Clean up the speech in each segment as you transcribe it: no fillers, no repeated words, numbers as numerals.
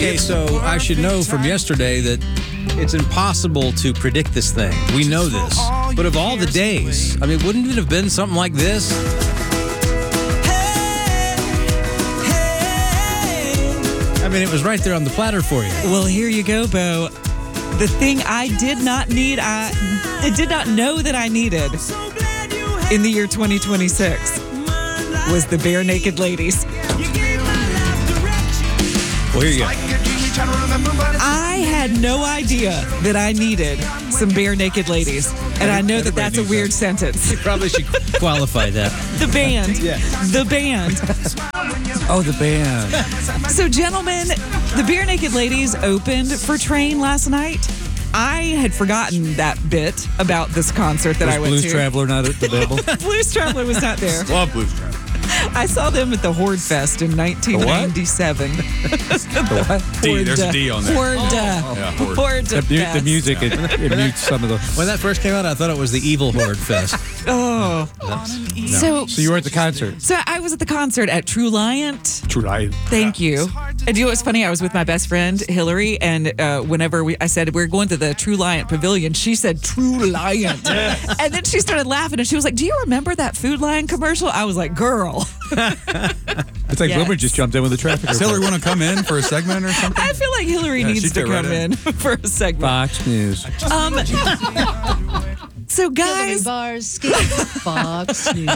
Okay, so I should know from yesterday that it's impossible to predict this thing. We know this. But of all the days, I mean, wouldn't it have been something like this? I mean, it was right there on the platter for you. Well, here you go, Bo. The thing I did not need, I did not know that I needed in the year 2026 was the Bare Naked Ladies. Well, here you go. I had no idea that I needed some Bare Naked Ladies. And I know that that's a weird sentence. You probably should qualify that. The band. Yeah. The band. Oh, the band. So, gentlemen, the Bare Naked Ladies opened for Train last night. I had forgotten that bit about this concert that I went Blues to. Traveler not available? Blues Traveler was not there. Love Blues Traveler. I saw them at the Horde Fest in 1997. The what? D, there's a D on there. Horde. Yeah, Horde. Horde The Fest. music, it mutes some of the... When that first came out, I thought it was the Evil Horde Fest. Oh. So you were at the concert? So I was at the concert at True Liant. True Liant. Thank you. And you know what's funny? I was with my best friend, Hillary, and whenever I said we're going to the True Liant Pavilion, she said, True Liant. And then she started laughing, and she was like, do you remember that Food Lion commercial? I was like, girl. It's like Yes. Wilbur just jumped in with the traffic. Does Hillary want to come in for a segment or something? I feel like Hillary needs she'd to fit right come in for a segment. Fox News. So Hillary guys, Barsky, Fox News.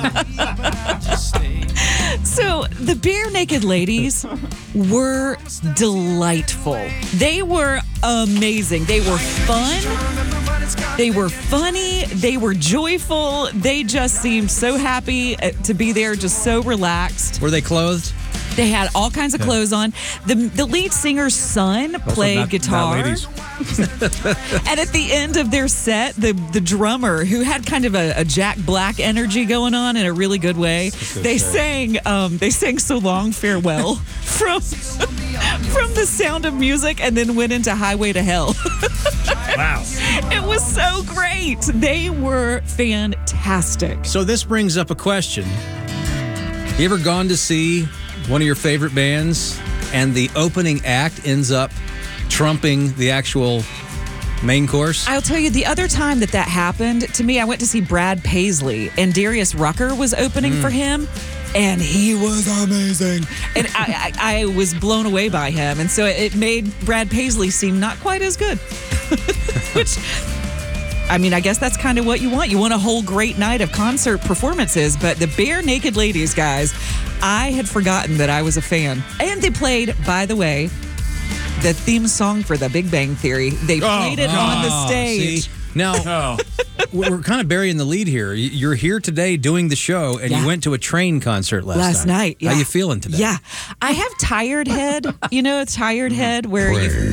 so the Bare Naked Ladies were delightful. They were amazing. They were fun. They were funny. They were joyful. They just seemed so happy to be there, just so relaxed. Were they clothed? They had all kinds of clothes on. The lead singer's son played not guitar. ladies. And at the end of their set, the drummer, who had kind of a Jack Black energy going on in a really good way, they sang "So Long Farewell" from The Sound of Music, and then went into "Highway to Hell." Wow. It was so great. They were fantastic. So this brings up a question. You ever gone to see one of your favorite bands and the opening act ends up trumping the actual main course? I'll tell you, the other time that happened to me, I went to see Brad Paisley, and Darius Rucker was opening for him, and he was amazing. And I was blown away by him, and so it made Brad Paisley seem not quite as good. Which, I mean, I guess that's kind of what you want. You want a whole great night of concert performances, but the Bare Naked Ladies, guys, I had forgotten that I was a fan. And they played, by the way, the theme song for The Big Bang Theory. They played it on the stage. See? Now, we're kind of burying the lead here. You're here today doing the show, and you went to a Train concert last night. Yeah. How you feeling today? Yeah. I have tired head. You know, a tired head where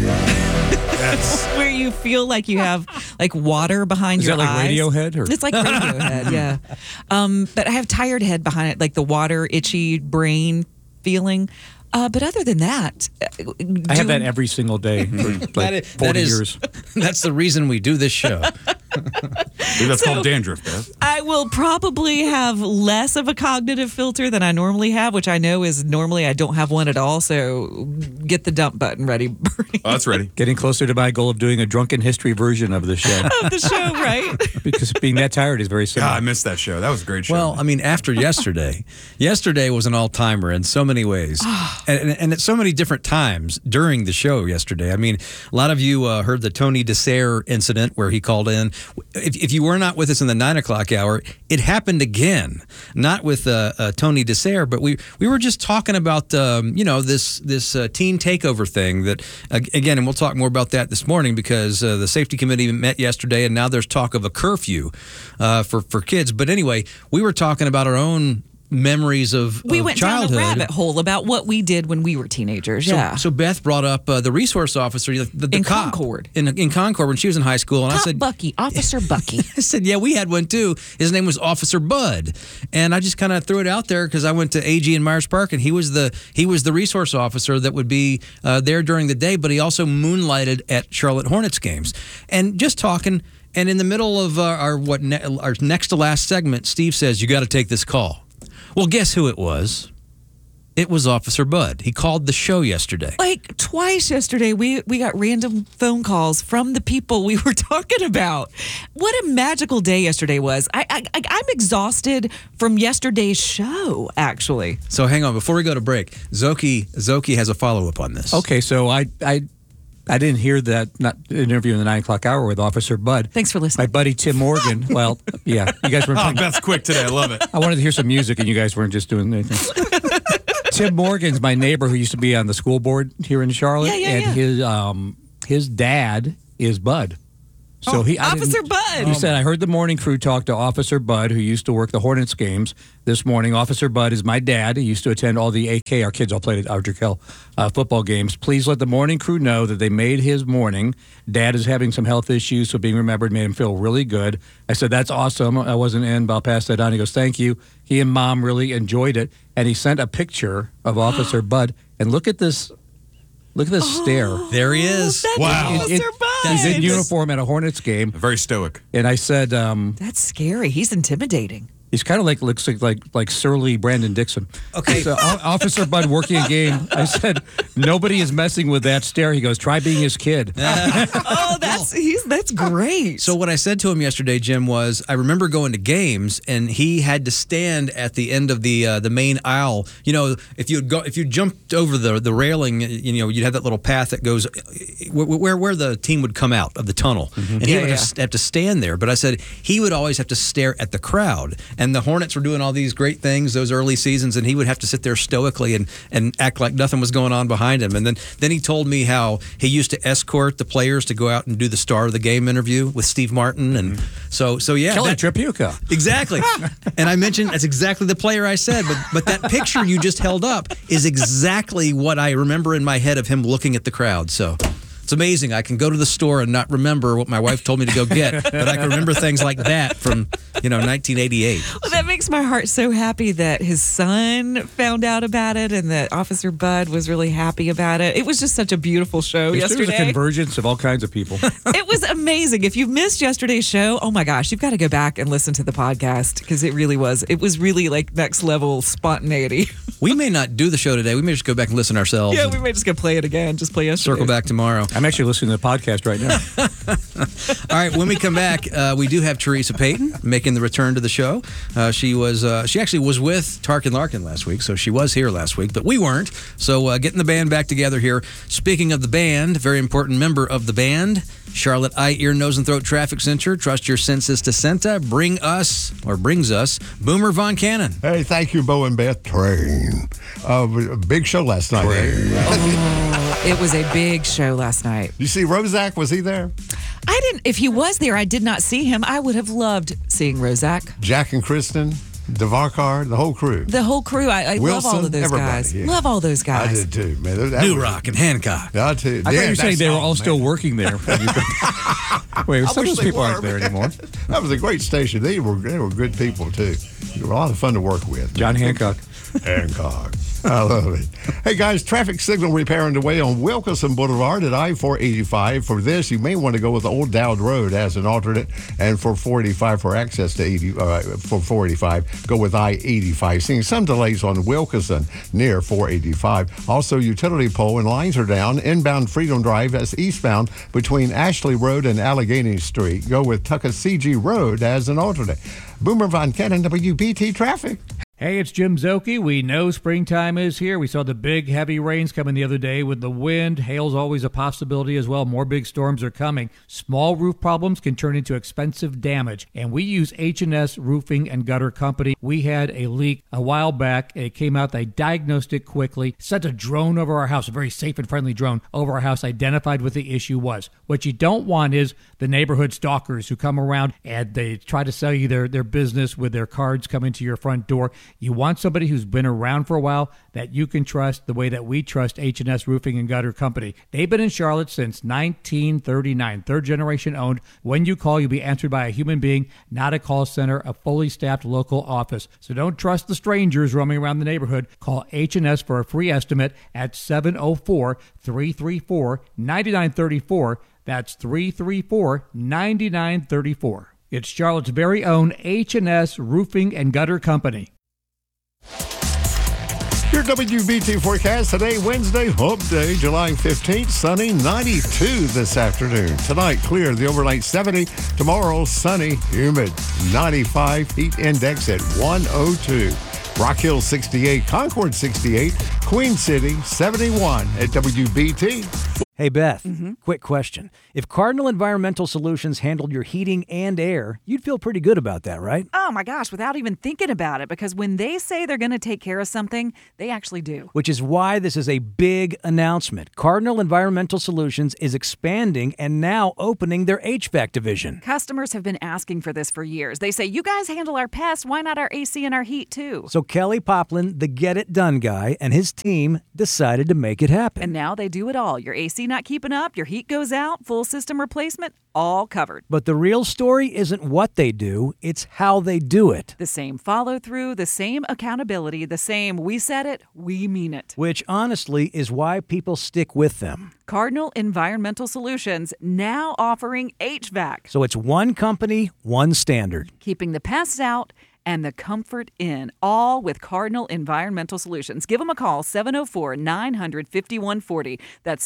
where you feel like you have like water behind your eyes. Is that like Radiohead? Or? It's like Radiohead, yeah. But I have tired head behind it, like the water, itchy brain feeling. But other than that, I have that every single day for like 40 years. That's the reason we do this show. That's called dandruff, Beth. I will probably have less of a cognitive filter than I normally have, which I know is normally I don't have one at all. So get the dump button ready, Bernie. Oh, that's ready. Getting closer to my goal of doing a drunken history version of the show. Of the show, right? Because being that tired is very God, similar. I missed that show. That was a great show. Well, I mean, after yesterday was an all-timer in so many ways. and at so many different times during the show yesterday. I mean, a lot of you heard the Tony DeSere incident where he called in. If you were not with us in the 9 o'clock hour, it happened again. Not with Tony DeSere, but we were just talking about this teen takeover thing that again, and we'll talk more about that this morning because the safety committee met yesterday, and now there's talk of a curfew for kids. But anyway, we were talking about our own memories of We went childhood. down a rabbit hole about what we did when we were teenagers. So Beth brought up the resource officer, the In cop Concord. in Concord when she was in high school, and Cop I said, Bucky, Officer Bucky. I said, yeah, we had one too. His name was Officer Bud, and I just kind of threw it out there because I went to AG in Myers Park, and he was the resource officer that would be there during the day, but he also moonlighted at Charlotte Hornets games, and just talking. And in the middle of our next to last segment, Steve says, "You got to take this call." Well, guess who it was? It was Officer Bud. He called the show yesterday. Like twice yesterday, we got random phone calls from the people we were talking about. What a magical day yesterday was. I'm exhausted from yesterday's show, actually. So hang on, before we go to break, Zoki has a follow-up on this. Okay, so I didn't hear that interview in the 9 o'clock hour with Officer Bud. Thanks for listening. My buddy Tim Morgan. Well, yeah, you guys weren't. Oh, Beth's quick today. I love it. I wanted to hear some music, and you guys weren't just doing anything. Tim Morgan's my neighbor who used to be on the school board here in Charlotte, his dad is Bud. So Officer Bud. He said, I heard the morning crew talk to Officer Bud, who used to work the Hornets games this morning. Officer Bud is my dad. He used to attend all the AK. Our kids all played at Ardrey football games. Please let the morning crew know that they made his morning. Dad is having some health issues, so being remembered made him feel really good. I said, that's awesome. I wasn't in, but I'll pass that on. He goes, thank you. He and Mom really enjoyed it. And he sent a picture of Officer Bud. And look at this. Look at this stare. There he is. That's Wow. Officer Bud. He's in uniform at a Hornets game. Very stoic. And I said, That's scary. He's intimidating. he's kind of looks like surly Brandon Dixon. Okay. So Officer Bud working a game. I said, nobody is messing with that stare. He goes, try being his kid. Oh, that's great. So what I said to him yesterday, Jim, was I remember going to games and he had to stand at the end of the main aisle. You know, if you jumped over the railing, you know, you'd have that little path that goes where the team would come out of the tunnel, and he would have to stand there. But I said he would always have to stare at the crowd, and the Hornets were doing all these great things those early seasons, and he would have to sit there stoically and act like nothing was going on behind him. And then he told me how he used to escort the players to go out and do the star of the game interview with Steve Martin, and so yeah, Kelly Tripucka. Exactly. And I mentioned that's exactly the player I said, but that picture you just held up is exactly what I remember in my head of him looking at the crowd. So it's amazing. I can go to the store and not remember what my wife told me to go get, but I can remember things like that from, 1988. Well, that makes my heart so happy that his son found out about it and that Officer Bud was really happy about it. It was just such a beautiful show yesterday. There's a convergence of all kinds of people. It was amazing. If you missed yesterday's show, oh my gosh, you've got to go back and listen to the podcast because it was really like next level spontaneity. We may not do the show today. We may just go back and listen ourselves. Yeah, we may just go play it again. Just play yesterday. Circle back tomorrow. I'm actually listening to the podcast right now. All right, when we come back, we do have Teresa Payton making the return to the show. She actually was with Tarkin Larkin last week, so she was here last week, but we weren't. So getting the band back together here. Speaking of the band, very important member of the band, Charlotte Eye, Ear, Nose, and Throat Traffic Center. Trust your senses to Senta. Brings us Boomer Von Cannon. Hey, thank you, Bo and Beth. Train. Big show last night. It was a big show last night. You see Rozak? Was he there? I didn't. If he was there, I did not see him. I would have loved seeing Rozak. Jack and Kristen, Devarkar, the whole crew. The whole crew. I love all of those guys. Yeah. Love all those guys. I did too, man. New Rock and Hancock. I too. I thought you were saying they were all still working there. Wait, some of those people aren't there anymore. That was a great station. They were good people too. They were a lot of fun to work with. John Hancock. Hancock. I love it. Hey, guys, traffic signal repair underway on Wilkerson Boulevard at I-485. For this, you may want to go with Old Dowd Road as an alternate, and for 485 for access to 485, go with I-85. Seeing some delays on Wilkerson near 485. Also, utility pole and lines are down. Inbound Freedom Drive as eastbound between Ashley Road and Allegheny Street. Go with Tuckasegee Road as an alternate. Boomer Von Cannon, WBT Traffic. Hey, it's Jim Zoki. We know springtime is here. We saw the big, heavy rains coming the other day with the wind. Hail's always a possibility as well. More big storms are coming. Small roof problems can turn into expensive damage. And we use H&S Roofing and Gutter Company. We had a leak a while back. It came out. They diagnosed it quickly. Sent a drone over our house, a very safe and friendly drone over our house, identified what the issue was. What you don't want is the neighborhood stalkers who come around and they try to sell you their business with their cards coming to your front door. You want somebody who's been around for a while that you can trust the way that we trust H&S Roofing and Gutter Company. They've been in Charlotte since 1939, third generation owned. When you call, you'll be answered by a human being, not a call center, a fully staffed local office. So don't trust the strangers roaming around the neighborhood. Call H&S for a free estimate at 704-334-9934. That's 334-9934. It's Charlotte's very own H&S Roofing and Gutter Company. Your WBT forecast today, Wednesday, Hump Day, July 15th, sunny, 92 this afternoon. Tonight, clear, the overnight 70. Tomorrow, sunny, humid, 95, heat index at 102. Rock Hill 68, Concord 68, Queen City 71 at WBT. Hey, Beth, quick question. If Cardinal Environmental Solutions handled your heating and air, you'd feel pretty good about that, right? Oh my gosh, without even thinking about it, because when they say they're going to take care of something, they actually do. Which is why this is a big announcement. Cardinal Environmental Solutions is expanding and now opening their HVAC division. Customers have been asking for this for years. They say, you guys handle our pests, why not our AC and our heat too? So Kelly Poplin, the get-it-done guy, and his team decided to make it happen. And now they do it all. Your AC not keeping up, your heat goes out, full system replacement, all covered. But the real story isn't what they do, it's how they do it. The same follow-through, the same accountability, the same we said it, we mean it. Which honestly is why people stick with them. Cardinal Environmental Solutions now offering HVAC. So it's one company, one standard. Keeping the pests out and the comfort in, all with Cardinal Environmental Solutions. Give them a call, 704-900-5140. That's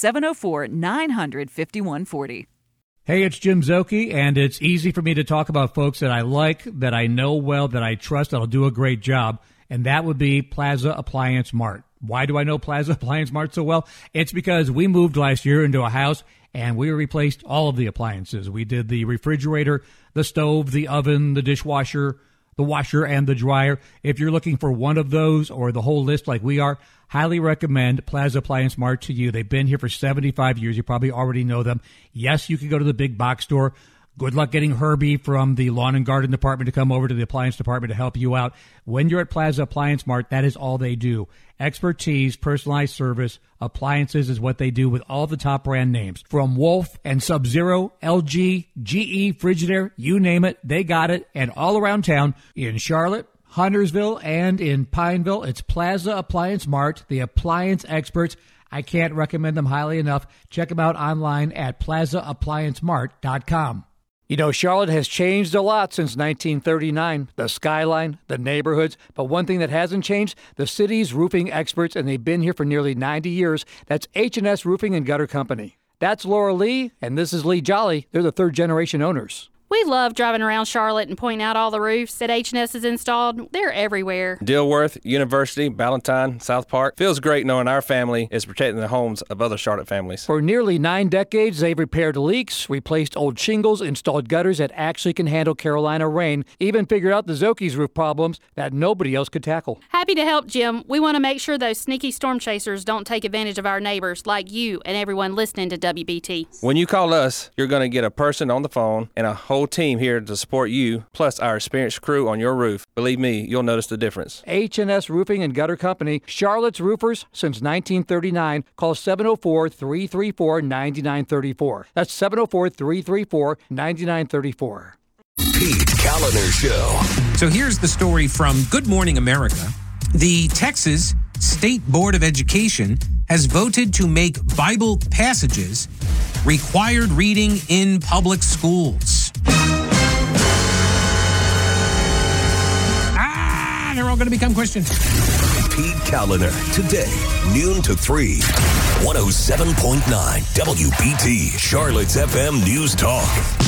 704-900-5140. Hey, it's Jim Zoki, and it's easy for me to talk about folks that I like, that I know well, that I trust, that'll do a great job, and that would be Plaza Appliance Mart. Why do I know Plaza Appliance Mart so well? It's because we moved last year into a house, and we replaced all of the appliances. We did the refrigerator, the stove, the oven, the dishwasher, the washer, and the dryer. If you're looking for one of those or the whole list like we are, highly recommend Plaza Appliance Mart to you. They've been here for 75 years. You probably already know them. Yes, you can go to the big box store. Good luck getting Herbie from the lawn and garden department to come over to the appliance department to help you out. When you're at Plaza Appliance Mart, that is all they do. Expertise, personalized service, appliances is what they do with all the top brand names. From Wolf and Sub-Zero, LG, GE, Frigidaire, you name it, they got it. And all around town, in Charlotte, Huntersville, and in Pineville, it's Plaza Appliance Mart, the appliance experts. I can't recommend them highly enough. Check them out online at plazaappliancemart.com. You know, Charlotte has changed a lot since 1939. The skyline, the neighborhoods. But one thing that hasn't changed, the city's roofing experts, and they've been here for nearly 90 years. That's H&S Roofing and Gutter Company. That's Laura Lee, and this is Lee Jolly. They're the third-generation owners. We love driving around Charlotte and pointing out all the roofs that H&S has installed. They're everywhere. Dilworth, University, Ballantyne, South Park. Feels great knowing our family is protecting the homes of other Charlotte families. For nearly 9 decades, they've repaired leaks, replaced old shingles, installed gutters that actually can handle Carolina rain, even figured out the Zoki's roof problems that nobody else could tackle. Happy to help, Jim. We want to make sure those sneaky storm chasers don't take advantage of our neighbors like you and everyone listening to WBT. When you call us, you're going to get a person on the phone and a whole team here to support you, plus our experienced crew on your roof. Believe me, you'll notice the difference. H&S Roofing and Gutter Company, Charlotte's roofers since 1939. Call 704-334-9934. That's 704-334-9934. Pete Kaliner Show. So here's the story from Good Morning America. The Texas State Board of Education has voted to make Bible passages required reading in public schools. They're all going to become Christians. Pete Kaliner, today, noon to 3, 107.9 WBT, Charlotte's FM News Talk.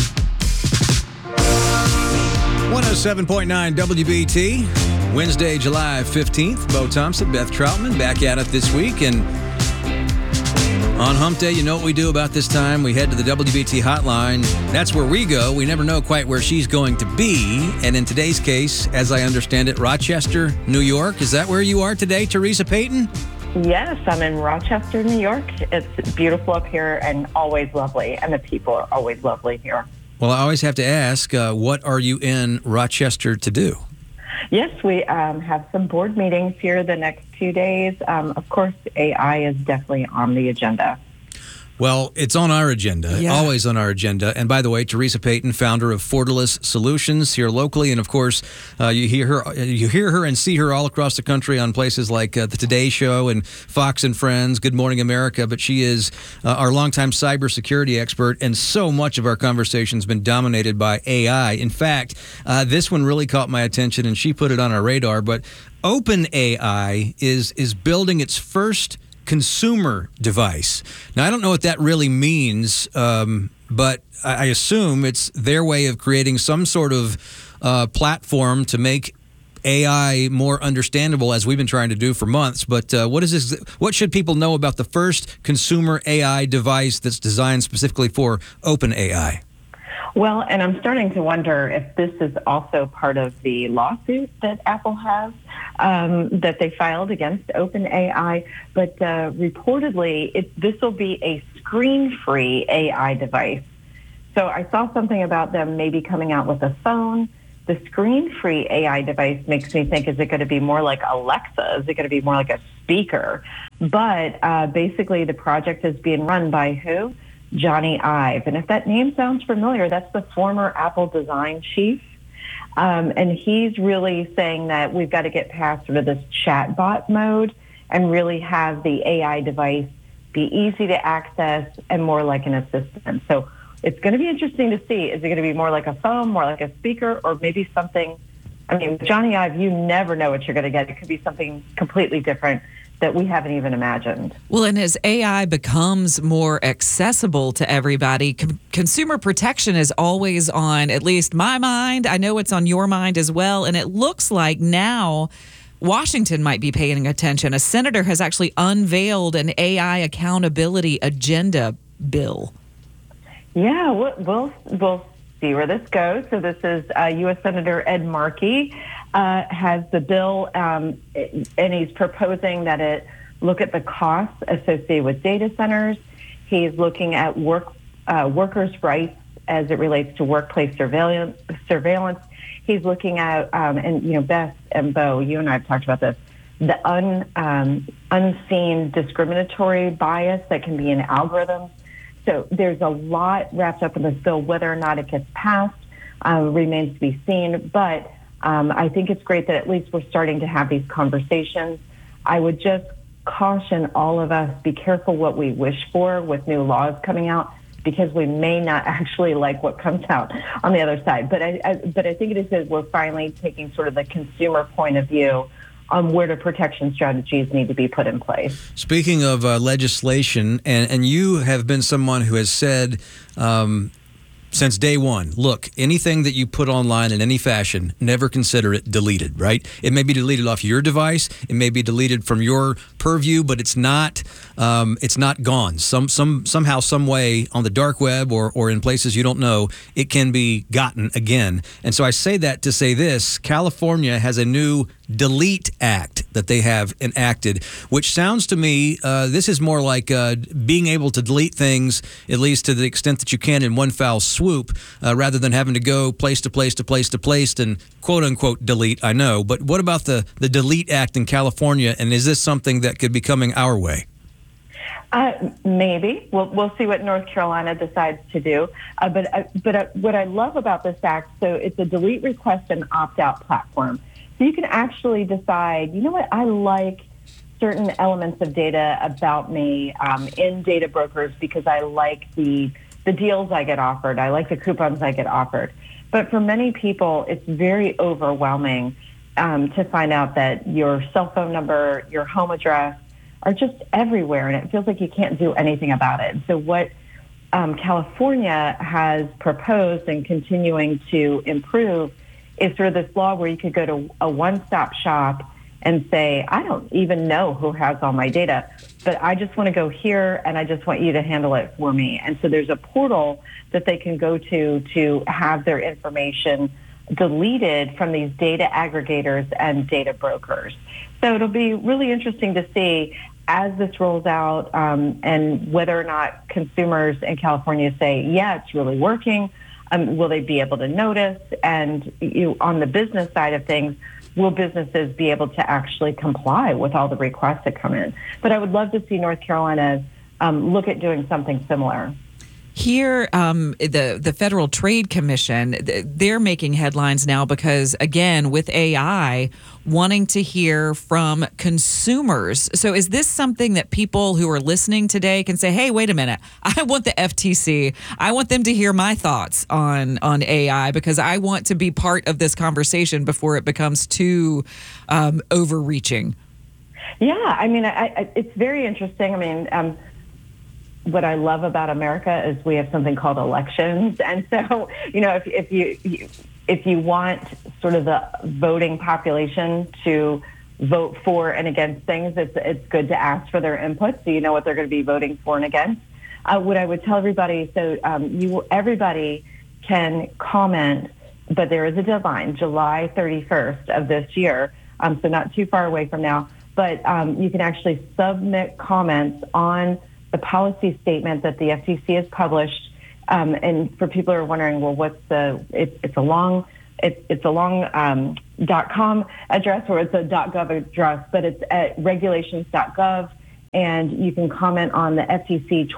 107.9 WBT, Wednesday, July 15th. Bo Thompson, Beth Troutman, back at it this week. And on Hump Day, you know what we do about this time? We head to the WBT hotline. That's where we go. We never know quite where she's going to be. And in today's case, as I understand it, Rochester, New York. Is that where you are today, Teresa Payton? Yes, I'm in Rochester, New York. It's beautiful up here and always lovely. And the people are always lovely here. Well, I always have to ask, what are you in Rochester to do? Yes, we have some board meetings here the next 2 days. Of course, AI is definitely on the agenda. Well, it's on our agenda, Yeah. always on our agenda. And by the way, Teresa Payton, founder of Fortalice Solutions here locally, and of course, you hear her and see her all across the country on places like the Today Show and Fox and Friends, Good Morning America. But she is our longtime cybersecurity expert, and so much of our conversation's been dominated by AI. In fact, this one really caught my attention, and she put it on our radar. But OpenAI is building its first consumer device. Now, I don't know what that really means, but I assume it's their way of creating some sort of platform to make AI more understandable, as we've been trying to do for months. But what is this? What should people know about the first consumer AI device that's designed specifically for OpenAI? Well, and I'm starting to wonder if this is also part of the lawsuit that Apple has that they filed against OpenAI. But reportedly, this will be a screen-free AI device. So I saw something about them maybe coming out with a phone. The screen-free AI device makes me think, is it going to be more like Alexa? Is it going to be more like a speaker? But basically, the project is being run by who? Johnny Ive. And if that name sounds familiar, that's the former Apple design chief. And he's really saying that we've got to get past sort of this chatbot mode and really have the AI device be easy to access and more like an assistant. So it's going to be interesting to see. Is it going to be more like a phone, more like a speaker, or maybe something? I mean, with Johnny Ive, you never know what you're going to get. It could be something completely different that we haven't even imagined. Well, and as AI becomes more accessible to everybody, consumer protection is always on at least my mind. I know it's on your mind as well. And it looks like now Washington might be paying attention. A senator has actually unveiled an AI accountability agenda bill. Yeah, we'll see where this goes. So this is U.S. Senator Ed Markey has the bill, and he's proposing that it look at the costs associated with data centers. He's looking at workers' rights as it relates to workplace surveillance. He's looking at, and Beth and Bo, you and I have talked about this, the unseen discriminatory bias that can be in algorithms. So there's a lot wrapped up in this bill. Whether or not it gets passed remains to be seen. But I think it's great that at least we're starting to have these conversations. I would just caution all of us, be careful what we wish for with new laws coming out, because we may not actually like what comes out on the other side. But I think it is that we're finally taking sort of the consumer point of view on where the protection strategies need to be put in place. Speaking of legislation, and you have been someone who has said since day one, look, anything that you put online in any fashion, never consider it deleted, right? It may be deleted off your device, it may be deleted from your purview, but it's not gone. Somehow, some way on the dark web or in places you don't know, it can be gotten again. And so I say that to say this: California has a new Delete Act that they have enacted, which sounds to me, this is more like being able to delete things, at least to the extent that you can in one foul swoop, rather than having to go place to place to place to place and quote unquote delete. I know, but what about the Delete Act in California, and is this something that could be coming our way? Maybe. We'll see what North Carolina decides to do. But what I love about this act, so it's a delete request and opt-out platform. So you can actually decide, you know what, I like certain elements of data about me in data brokers because I like the deals I get offered. I like the coupons I get offered. But for many people, it's very overwhelming to find out that your cell phone number, your home address are just everywhere, and it feels like you can't do anything about it. So what California has proposed and continuing to improve is sort of this law where you could go to a one-stop shop and say, I don't even know who has all my data, but I just want to go here and I just want you to handle it for me. And so there's a portal that they can go to have their information deleted from these data aggregators and data brokers. So it'll be really interesting to see as this rolls out and whether or not consumers in California say, yeah, it's really working. Will they be able to notice? And on the business side of things, will businesses be able to actually comply with all the requests that come in? But I would love to see North Carolina look at doing something similar. Here, the Federal Trade Commission, they're making headlines now because, again, with AI, wanting to hear from consumers. So is this something that people who are listening today can say, hey, wait a minute, I want the FTC, I want them to hear my thoughts on AI because I want to be part of this conversation before it becomes too overreaching? Yeah, I mean, it's very interesting. I mean, what I love about America is we have something called elections. And so, if you want sort of the voting population to vote for and against things, it's good to ask for their input so you know what they're going to be voting for and against. What I would tell everybody, everybody can comment, but there is a deadline, July 31st of this year, so not too far away from now. But you can actually submit comments on the policy statement that the FTC has published. And for people who are wondering, well, what's it's a long .com address or it's a .gov address, but it's at regulations.gov, and you can comment on the FTC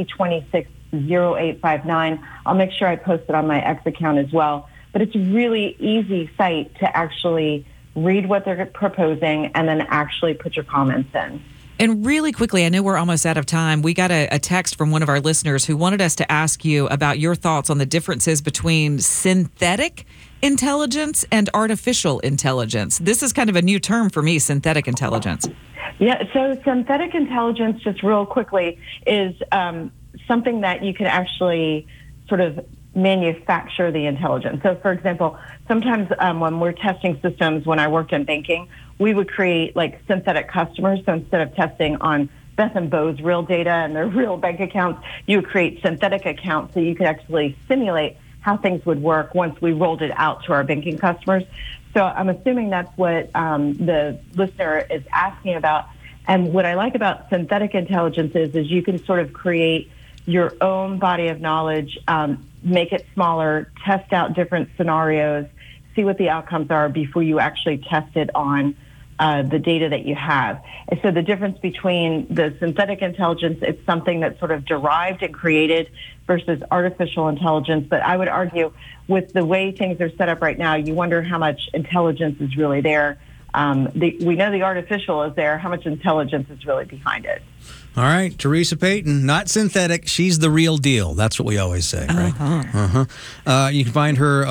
2026-0859. I'll make sure I post it on my X account as well. But it's a really easy site to actually read what they're proposing and then actually put your comments in. And really quickly, I know we're almost out of time. We got a text from one of our listeners who wanted us to ask you about your thoughts on the differences between synthetic intelligence and artificial intelligence. This is kind of a new term for me, synthetic intelligence. Yeah, so synthetic intelligence, just real quickly, is something that you can actually sort of manufacture the intelligence. So, for example, sometimes when we're testing systems, when I worked in banking, we would create like synthetic customers. So instead of testing on Beth and Bo's real data and their real bank accounts, you would create synthetic accounts so you could actually simulate how things would work once we rolled it out to our banking customers. So I'm assuming that's what the listener is asking about. And what I like about synthetic intelligence is you can sort of create your own body of knowledge, make it smaller, test out different scenarios, see what the outcomes are before you actually test it on the data that you have. And so the difference between the synthetic intelligence, it's something that's sort of derived and created versus artificial intelligence. But I would argue with the way things are set up right now, you wonder how much intelligence is really there. We know the artificial is there. How much intelligence is really behind it? All right, Teresa Payton, not synthetic. She's the real deal. That's what we always say, right? You can find her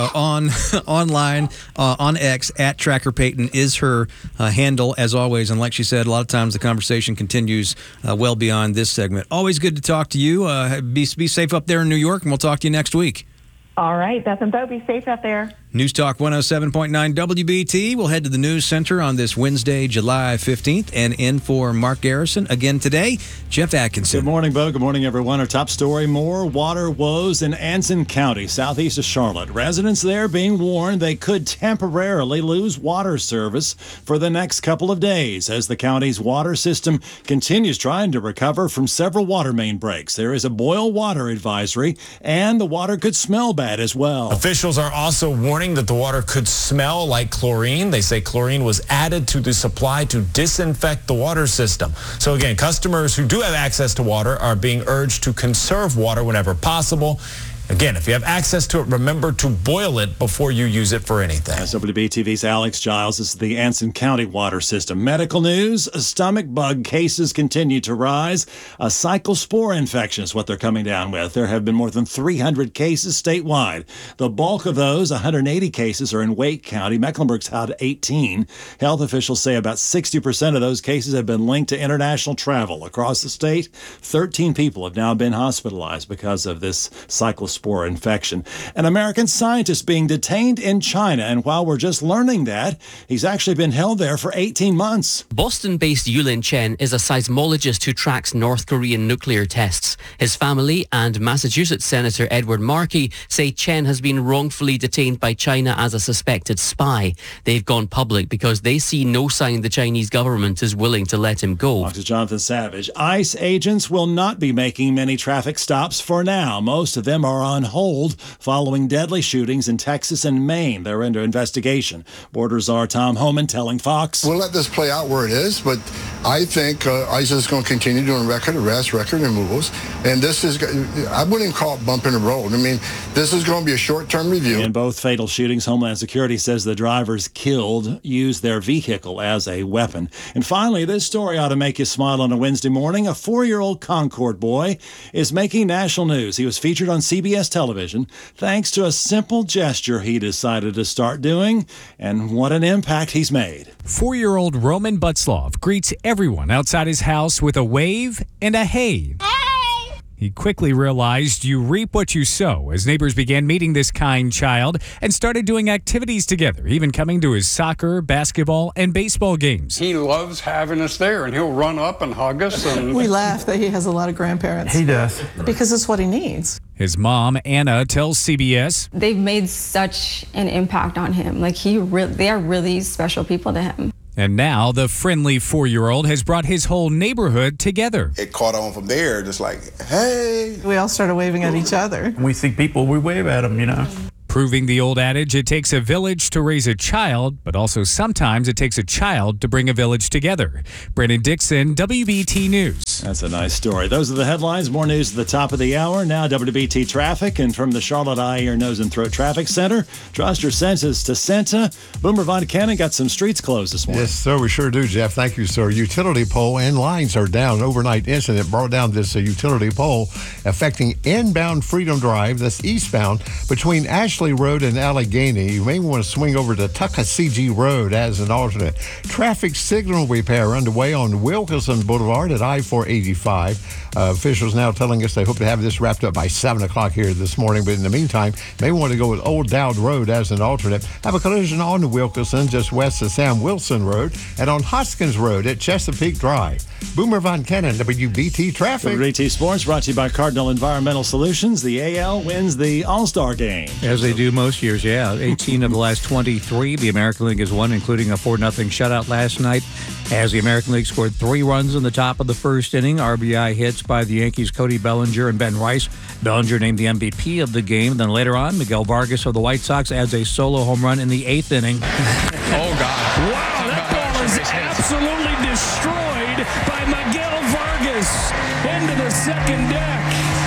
online on X at Tracker Payton is her handle, as always. And like she said, a lot of times the conversation continues well beyond this segment. Always good to talk to you. Be safe up there in New York, and we'll talk to you next week. All right, Beth and Bo, be safe out there. News Talk 107.9 WBT. We'll head to the news center on this Wednesday, July 15th, and in for Mark Garrison. Again today, Jeff Atkinson. Good morning, Bo. Good morning, everyone. Our top story, more water woes in Anson County, southeast of Charlotte. Residents there being warned they could temporarily lose water service for the next couple of days as the county's water system continues trying to recover from several water main breaks. There is a boil water advisory, and the water could smell bad as well. Officials are also warning that the water could smell like chlorine. They say chlorine was added to the supply to disinfect the water system. So again, customers who do have access to water are being urged to conserve water whenever possible. Again, if you have access to it, remember to boil it before you use it for anything. WBTV's Alex Giles. This is the Anson County water system. Medical news, stomach bug cases continue to rise. A cyclospore infection is what they're coming down with. There have been more than 300 cases statewide. The bulk of those, 180 cases, are in Wake County. Mecklenburg's had 18. Health officials say about 60% of those cases have been linked to international travel. Across the state, 13 people have now been hospitalized because of this cyclospore infection. An American scientist being detained in China, and while we're just learning that, he's actually been held there for 18 months. Boston-based Yulin Chen is a seismologist who tracks North Korean nuclear tests. His family and Massachusetts Senator Edward Markey say Chen has been wrongfully detained by China as a suspected spy. They've gone public because they see no sign the Chinese government is willing to let him go. Dr. Jonathan Savage. ICE agents will not be making many traffic stops for now. Most of them are on hold following deadly shootings in Texas and Maine. They're under investigation. Border Czar Tom Homan telling Fox, "We'll let this play out where it is, but I think ISIS is going to continue doing record arrests, record removals, and this is, I wouldn't even call it bump in the road. I mean, this is going to be a short-term review." In both fatal shootings, Homeland Security says the drivers killed used their vehicle as a weapon. And finally, this story ought to make you smile on a Wednesday morning. A 4-year-old Concord boy is making national news. He was featured on CBS television thanks to a simple gesture he decided to start doing, and what an impact he's made. 4-year-old Roman Butzlav greets everyone outside his house with a wave and a hey. He quickly realized you reap what you sow as neighbors began meeting this kind child and started doing activities together, even coming to his soccer, basketball, and baseball games. He loves having us there, and he'll run up and hug us. And we laugh that he has a lot of grandparents. He does. Because it's what he needs. His mom, Anna, tells CBS, "They've made such an impact on him. Like, they are really special people to him." And now the friendly 4-year-old has brought his whole neighborhood together. It caught on from there, just like, hey. We all started waving at each other. When we see people, we wave at them, you know. Proving the old adage, it takes a village to raise a child, but also sometimes it takes a child to bring a village together. Brandon Dixon, WBT News. That's a nice story. Those are the headlines. More news at the top of the hour. Now WBT traffic. And from the Charlotte Eye, Ear, Nose, and Throat Traffic Center, trust your senses to Senta. Boomer Von Cannon got some streets closed this morning. Yes, sir. We sure do, Jeff. Thank you, sir. Utility pole and lines are down. Overnight incident brought down this utility pole affecting inbound Freedom Drive, that's eastbound, between Ashley Road and Allegheny. You may want to swing over to Tuckasegee Road as an alternate. Traffic signal repair underway on Wilkinson Boulevard at I-485. Officials now telling us they hope to have this wrapped up by 7 o'clock here this morning. But in the meantime, may want to go with Old Dowd Road as an alternate. Have a collision on Wilkinson just west of Sam Wilson Road and on Hoskins Road at Chesapeake Drive. Boomer Von Cannon, WBT Traffic. WBT Sports brought to you by Cardinal Environmental Solutions. The AL wins the All-Star game. As they do most years, yeah. 18 of the last 23 the American League has won, including a 4-0 shutout last night as the American League scored 3 runs in the top of the first inning. RBI hits by the Yankees' Cody Bellinger and Ben Rice. Bellinger named the MVP of the game. Then later on, Miguel Vargas of the White Sox adds a solo home run in the 8th inning. Oh, God. Wow, that ball is absolutely destroyed by Miguel Vargas into the second deck.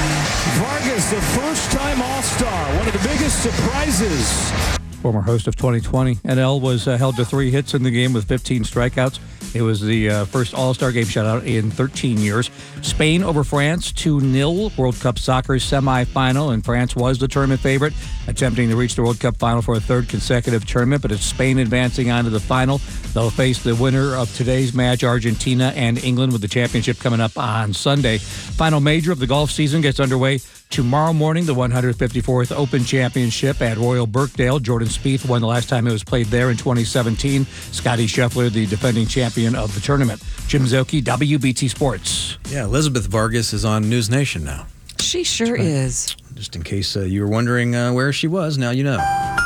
Vargas, the first-time All-Star, one of the biggest surprises. Former host of 2020, NL was held to 3 hits in the game with 15 strikeouts. It was the first All-Star game shutout in 13 years. Spain over France, 2-0. World Cup Soccer semifinal, and France was the tournament favorite, attempting to reach the World Cup final for a 3rd consecutive tournament, but it's Spain advancing on to the final. They'll face the winner of today's match, Argentina and England, with the championship coming up on Sunday. Final major of the golf season gets underway tomorrow morning, the 154th Open Championship at Royal Birkdale. Jordan Spieth won the last time it was played there in 2017. Scottie Scheffler, the defending champion of the tournament. Jim Zoki, WBT Sports. Yeah, Elizabeth Vargas is on News Nation now. She sure is. Just in case you were wondering where she was, now you know.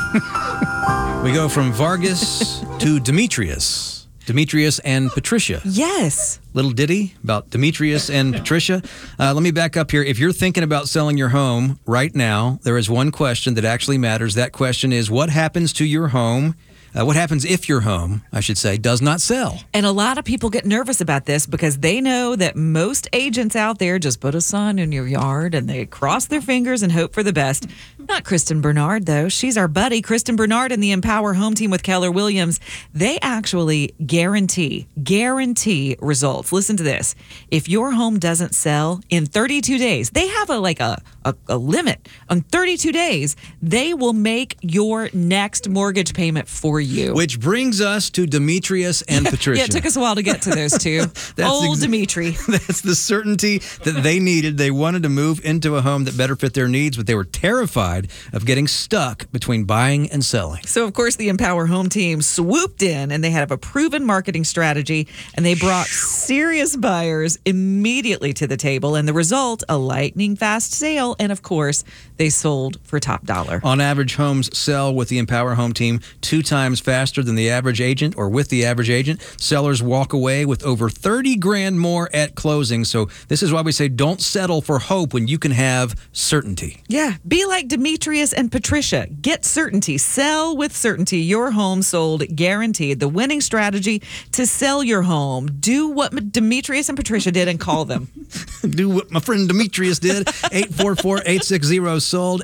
We go from Vargas to Demetrius. Demetrius and Patricia. Yes. Little ditty about Demetrius and Patricia. Let me back up here. If you're thinking about selling your home right now, there is one question that actually matters. That question is, what happens to your home? What happens if your home, I should say, does not sell? And a lot of people get nervous about this because they know that most agents out there just put a sign in your yard and they cross their fingers and hope for the best. Not Kristen Bernard, though. She's our buddy. Kristen Bernard and the Empower Home Team with Keller Williams, they actually guarantee results. Listen to this. If your home doesn't sell in 32 days, they have a limit. On 32 days, they will make your next mortgage payment for you. Which brings us to Demetrius and Patricia. Yeah, it took us a while to get to those two. Dimitri. That's the certainty that they needed. They wanted to move into a home that better fit their needs, but they were terrified of getting stuck between buying and selling. So, of course, the Empower Home Team swooped in, and they have a proven marketing strategy, and they brought serious buyers immediately to the table. And the result, a lightning fast sale well. And of course, they sold for top dollar. On average, homes sell with the Empower Home Team 2 times faster than the average agent, or with the average agent. Sellers walk away with over $30,000 more at closing. So this is why we say don't settle for hope when you can have certainty. Yeah. Be like Demetrius and Patricia. Get certainty. Sell with certainty. Your home sold guaranteed. The winning strategy to sell your home. Do what Demetrius and Patricia did and call them. Do what my friend Demetrius did. 844-860-SOLD,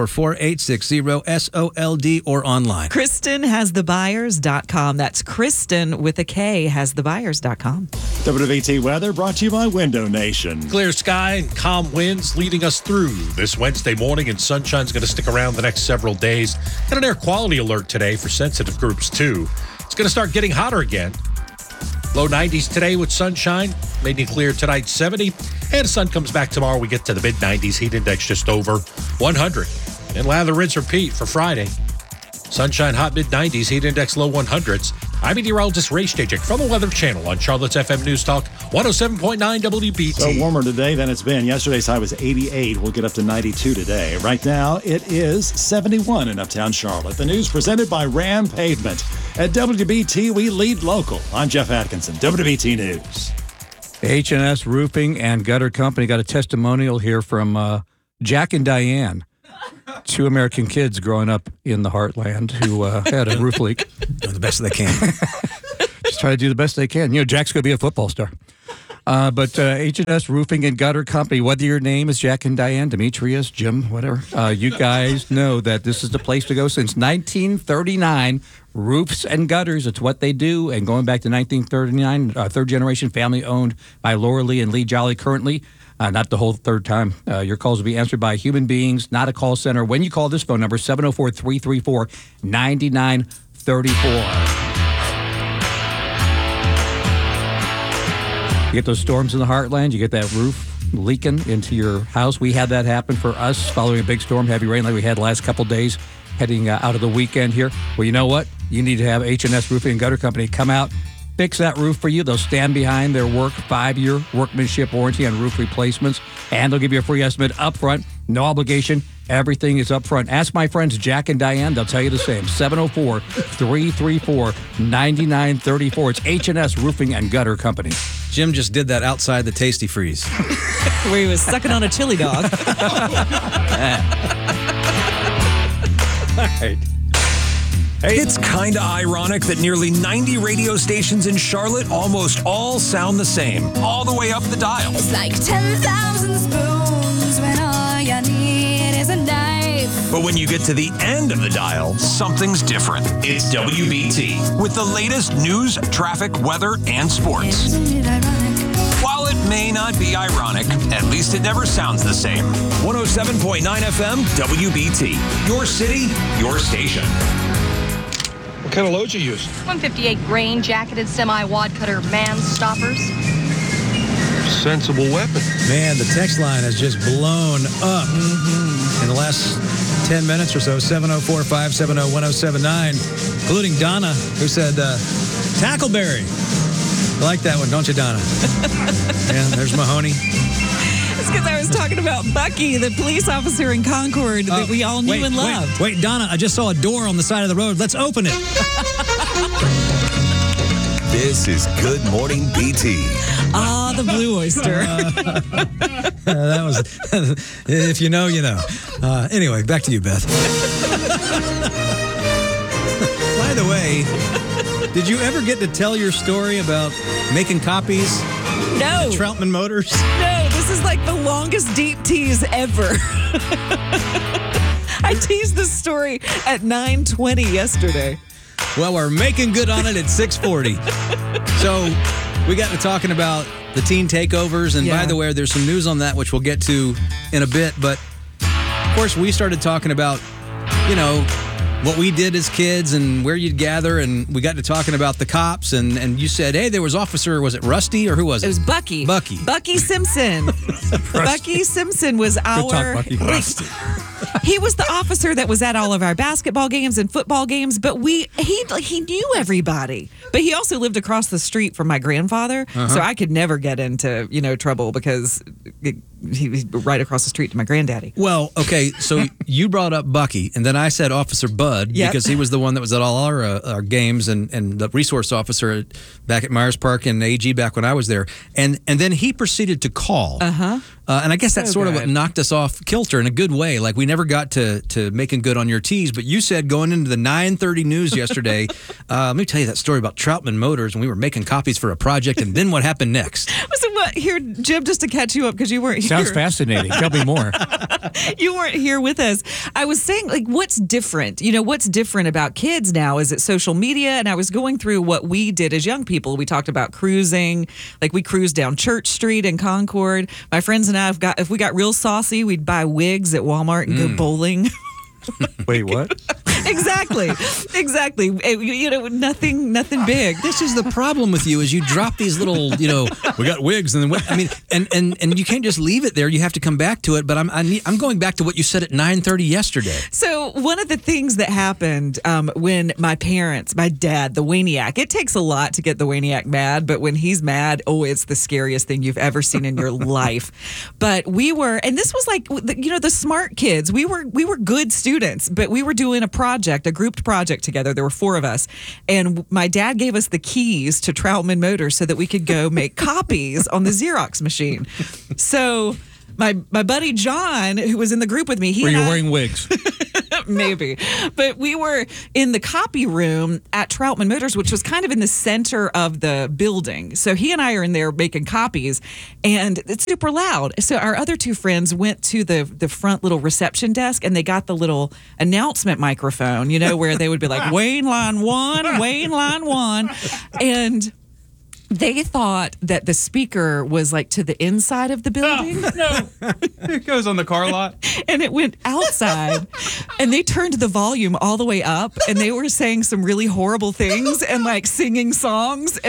844-860-SOLD, or online. Kristen has thebuyers.com. That's Kristen with a K has thebuyers.com. WBT weather brought to you by Window Nation. Clear sky and calm winds leading us through this Wednesday morning, and sunshine's going to stick around the next several days. Got an air quality alert today for sensitive groups, too. It's going to start getting hotter again. Low 90s today with sunshine. Mainly clear tonight, 70. And the sun comes back tomorrow. We get to the mid-90s. Heat index just over 100. And lather, rinse, repeat for Friday. Sunshine, hot mid-90s. Heat index low 100s. I'm meteorologist Ray Stachik from the Weather Channel on Charlotte's FM News Talk 107.9 WBT. So warmer today than it's been. Yesterday's high was 88. We'll get up to 92 today. Right now, it is 71 in Uptown Charlotte. The news presented by Ram Pavement. At WBT, we lead local. I'm Jeff Atkinson, WBT News. H&S Roofing and Gutter Company got a testimonial here from Jack and Diane, 2 American kids growing up in the heartland who had a roof leak. Doing the best they can. Just try to do the best they can. You know, Jack's going to be a football star. But H&S Roofing and Gutter Company, whether your name is Jack and Diane, Demetrius, Jim, whatever, you guys know that this is the place to go. Since 1939, roofs and gutters, it's what they do. And going back to 1939, third generation, family owned by Laura Lee and Lee Jolly currently. Not the whole third time. Your calls will be answered by human beings, not a call center. When you call this phone number, 704-334-9934. You get those storms in the heartland, you get that roof leaking into your house. We had that happen for us following a big storm, heavy rain like we had the last couple days heading out of the weekend here. Well, you know what? You need to have H&S Roofing and Gutter Company come out, fix that roof for you. They'll stand behind their work, 5-year workmanship warranty on roof replacements, and they'll give you a free estimate up front, no obligation. Everything is up front. Ask my friends Jack and Diane. They'll tell you the same. 704-334-9934. It's H&S Roofing and Gutter Company. Jim just did that outside the Tasty Freeze. Where he was sucking on a chili dog. All right. It's kind of ironic that nearly 90 radio stations in Charlotte almost all sound the same, all the way up the dial. It's like 10,000 spoons when all you need is a knife. But when you get to the end of the dial, something's different. It's WBT with the latest news, traffic, weather, and sports. Isn't it ironic? While it may not be ironic, at least it never sounds the same. 107.9 FM, WBT. Your city, your station. What kind of loads you use? 158 grain, jacketed semi-wad cutter man stoppers. Sensible weapon. Man, the text line has just blown up in the last 10 minutes or so. 704-570-1079, including Donna, who said, Tackleberry. I like that one, don't you, Donna? Yeah, there's Mahoney. It's because I was talking about Bucky, the police officer in Concord that we all knew and loved. Wait, Donna, I just saw a door on the side of the road. Let's open it. This is Good Morning BT. Ah, the Blue Oyster. That was, if you know, you know. Anyway, back to you, Beth. By the way, did you ever get to tell your story about making copies? No. At Troutman Motors? No, this is like the longest deep tease ever. I teased this story at 9:20 yesterday. Well, we're making good on it at 6:40. So we got to talking about the teen takeovers. And by the way, there's some news on that, which we'll get to in a bit. But, of course, we started talking about, you know, what we did as kids and where you'd gather, and we got to talking about the cops, and you said, hey, there was Officer, was it Rusty, or who was it? It was Bucky. Bucky Simpson. Bucky Simpson was our... Good talk, Bucky. Rusty. He was the officer that was at all of our basketball games and football games, but he knew everybody. But he also lived across the street from my grandfather, so I could never get into, trouble because... he's right across the street to my granddaddy. Well, okay, so you brought up Bucky, and then I said Officer Bud because he was the one that was at all our games and the resource officer back at Myers Park and AG back when I was there. And then he proceeded to call. Uh-huh. And I guess that's So sort of good. what knocked us off kilter in a good way. Like, we never got to making good on your tease, but you said going into the 9:30 news yesterday, let me tell you that story about Troutman Motors, and we were making copies for a project, and then what happened next? So what, here, Jim, just to catch you up because you weren't here. Sounds fascinating. Tell me more. You weren't here with us. I was saying, like, what's different? You know, what's different about kids now? Is it social media? And I was going through what we did as young people. We talked about cruising. Like, we cruised down Church Street in Concord. My friends and I if we got real saucy, we'd buy wigs at Walmart and go bowling. Wait, what? Exactly. You know, nothing big. This is the problem with you is you drop these little, we got wigs and then I mean, and you can't just leave it there. You have to come back to it. But I'm going back to what you said at 9:30 yesterday. So one of the things that happened when my dad, the Waniac, it takes a lot to get the Waniac mad, but when he's mad, it's the scariest thing you've ever seen in your life. But and this was like, the smart kids. We were good students, but we were doing a grouped project together. There were 4 of us. And my dad gave us the keys to Troutman Motors so that we could go make copies on the Xerox machine. So my buddy John, who was in the group with me, Were you wearing wigs? Maybe. But we were in the copy room at Troutman Motors, which was kind of in the center of the building. So he and I are in there making copies, and it's super loud. So our other 2 friends went to the front little reception desk, and they got the little announcement microphone, where they would be like, Wayne line 1, Wayne line 1. And they thought that the speaker was like to the inside of the building. No. It goes on the car lot. And it went outside. And they turned the volume all the way up, and they were saying some really horrible things and like singing songs.